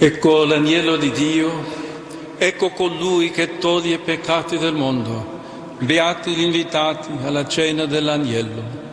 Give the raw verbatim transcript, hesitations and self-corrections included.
Ecco l'agnello di Dio, ecco colui che toglie i peccati del mondo. Beati gli invitati alla cena dell'agnello.